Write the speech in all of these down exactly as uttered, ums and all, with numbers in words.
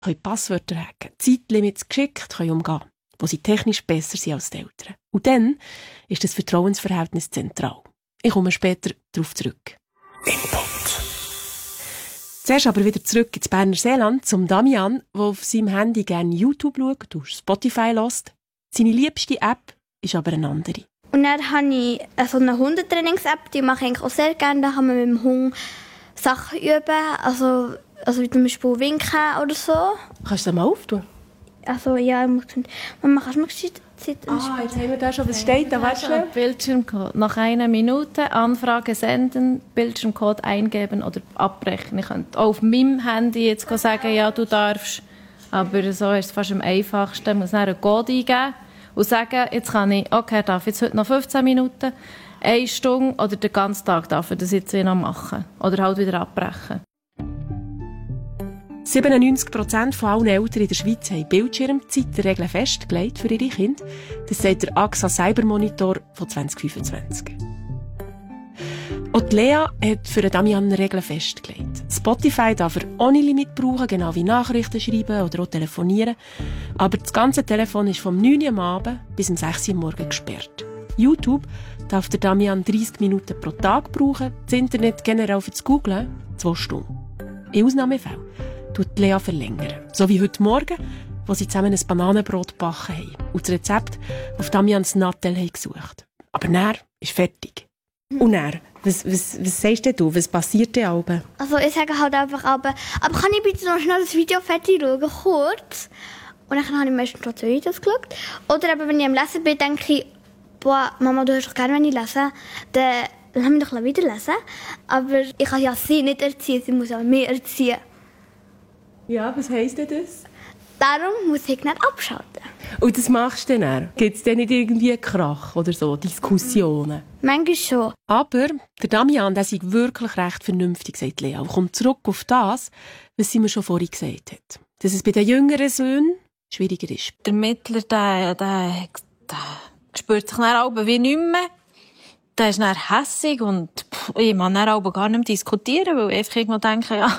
können Passwörter hacken, Zeitlimits geschickt können umgehen, wo sie technisch besser sind als die Eltern. Und dann ist das Vertrauensverhältnis zentral. Ich komme später darauf zurück. Input. Zuerst aber wieder zurück ins Berner Seeland zum Damian, der auf seinem Handy gerne YouTube schaut und Spotify hört. Seine liebste App ist aber eine andere. Und dann habe ich so eine Hundetrainings-App, die mache ich eigentlich auch sehr gerne. Da kann man mit dem Hund Sachen üben, also, also wie zum Beispiel winken oder so. Kannst du das mal auftun? Also ja, ich muss... Mama, kannst du mir Zeit... Ah, jetzt haben wir da schon, was steht da? Weißt du? Bildschirmcode. Nach einer Minute Anfrage senden, Bildschirmcode eingeben oder abbrechen. Ich könnte auch auf meinem Handy jetzt sagen, ja, du darfst. Aber so ist es fast am einfachsten. Ich muss dann einen Code eingeben und sagen, jetzt kann ich, okay, darf jetzt heute noch fünfzehn Minuten, eine Stunde oder den ganzen Tag darf ich das jetzt noch machen. Oder halt wieder abbrechen. siebenundneunzig Prozent von allen Eltern in der Schweiz haben Bildschirmzeitregeln festgelegt für ihre Kinder. Das sagt der A X A Cybermonitor von zwanzig fünfundzwanzig. Auch die Lea hat für Damian Regeln festgelegt. Spotify darf er ohne Limit brauchen, genau wie Nachrichten schreiben oder auch telefonieren. Aber das ganze Telefon ist vom neun Uhr am Abend bis um sechs Uhr am Morgen gesperrt. YouTube darf der Damian dreißig Minuten pro Tag brauchen, das Internet generell für das Googlen zwei Stunden. In Ausnahmefällen tut Lea verlängern. So wie heute Morgen, wo sie zusammen ein Bananenbrot gebacken haben und das Rezept auf Damians Nattel haben gesucht. Aber dann ist fertig. Und dann, was, was, was sagst denn du? Was passiert denn oben? Also ich sage halt einfach, aber, aber kann ich bitte noch schnell das Video fertig schauen, kurz? Und dann habe ich meistens trotzdem Videos geschaut. Oder eben, wenn ich am Lesen bin, denke ich, boah, Mama, du hörst doch gerne, wenn ich lese. Dann, dann lass mich doch wieder lesen. Aber ich kann ja sie nicht erziehen, sie muss ja mich erziehen. Ja, was heisst denn das? Darum muss ich nicht abschalten. Und das machst du dann? Gibt es denn nicht irgendwie Krach oder so, Diskussionen? Manchmal schon. Aber der Damian, der ist wirklich recht vernünftig, sagt Lea. Und kommt zurück auf das, was sie mir schon vorhin gesagt hat. Dass es bei den jüngeren Söhnen schwieriger ist. Der Mittler, der, der, der spürt sich dann auch wie nicht mehr. Der ist dann hässig und pff, ich kann dann auch gar nicht mehr diskutieren, weil ich einfach irgendwo denke, ja,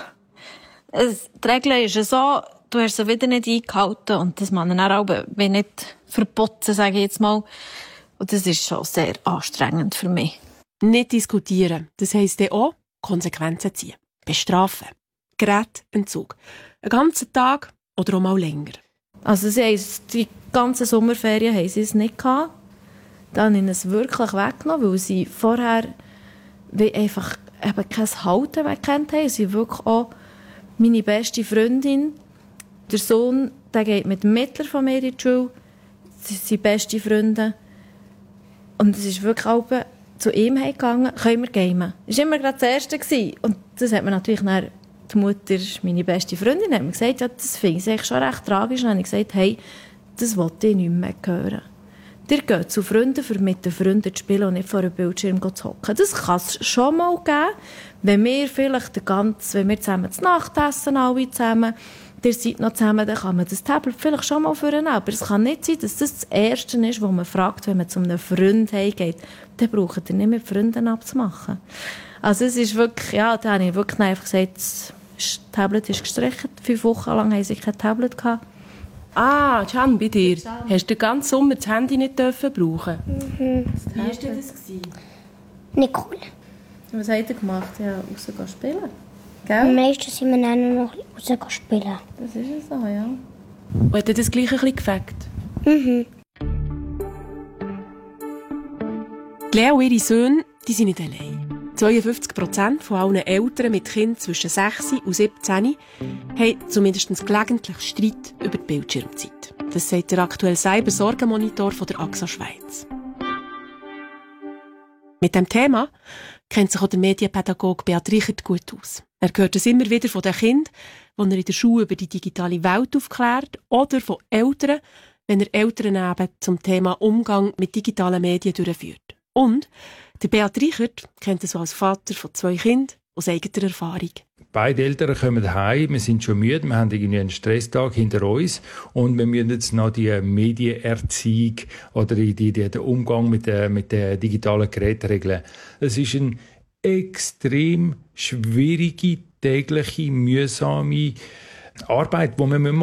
es, die Regel ist ja so, du hast sie wieder nicht eingehalten und das man dann auch nicht verboten, sage ich jetzt mal. Und das ist schon sehr anstrengend für mich. Nicht diskutieren, das heisst dann auch Konsequenzen ziehen. Bestrafen. Gerätentzug. Einen ganzen Tag oder auch mal länger. Also sie haben die ganze Sommerferien haben sie es nicht gehabt. Dann haben sie es wirklich weggenommen, weil sie vorher wie einfach eben kein Halten weggekannt haben. Sie wirklich auch meine beste Freundin, der Sohn, der geht mit dem Mittler von mir in die Schule. Sie sind beste Freunde. Und es ist wirklich auch zu ihm gegangen, können wir gamen. Das war immer gerade das Erste. Und das hat mir natürlich dann, die Mutter, meine beste Freundin, hat mir gesagt, ja, das finde ich eigentlich schon recht tragisch. Und dann habe ich gesagt, hey, das wollte ich nicht mehr hören. Ihr geht zu Freunden, um mit den Freunden zu spielen und nicht vor einem Bildschirm zu hocken. Das kann es schon mal geben, wenn wir vielleicht den ganzen, wenn wir zusammen zu Nacht essen, alle zusammen, ihr seid noch zusammen, dann kann man das Tablet vielleicht schon mal vornehmen. Aber es kann nicht sein, dass das das Erste ist, was man fragt, wenn man zu einem Freund heimgeht. Dann braucht ihr nicht mit Freunden abzumachen. Also es ist wirklich, ja, da habe ich wirklich einfach gesagt, das Tablet ist gestrichen. Fünf Wochen lang haben sie kein Tablet gehabt. Ah, Can, bei dir. Hast du den ganzen Sommer das Handy nicht dürfen brauchen? Mhm. Wie war denn das? Nicht cool. Was hat er gemacht? Ja, rausgehen spielen. Gell? Am meisten sind wir dann noch rausgehen spielen. Das ist ja so, ja. Und hat er das gleich ein bisschen gefegt? Mhm. Lea und ihre Söhne, die sind nicht allein. zweiundfünfzig Prozent von allen Eltern mit Kindern zwischen sechs und siebzehn haben zumindest gelegentlich Streit über die Bildschirmzeit. Das sagt der aktuelle Cybersorgenmonitor von der A X A Schweiz. Mit dem Thema kennt sich auch der Medienpädagoge Beat Reichert gut aus. Er hört es immer wieder von den Kindern, wenn er in der Schule über die digitale Welt aufklärt, oder von Eltern, wenn er Eltern eben zum Thema Umgang mit digitalen Medien durchführt. Und der Beat Reichert kennt es als Vater von zwei Kindern aus eigener Erfahrung. Beide Eltern kommen heim, wir sind schon müde, wir haben irgendwie einen Stresstag hinter uns und wir müssen jetzt noch die Medienerziehung oder die, die, den Umgang mit den mit der digitalen Geräten regeln. Es ist eine extrem schwierige, tägliche, mühsame Arbeit, die wir machen müssen.